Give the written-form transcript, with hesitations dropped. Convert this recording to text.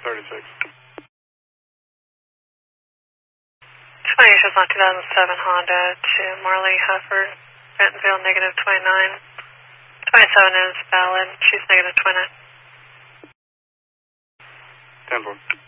36. 20 shows on 2007 Honda to Marley Hufford, Bentonville, negative 29. 27 is valid. She's negative 29. 10-4.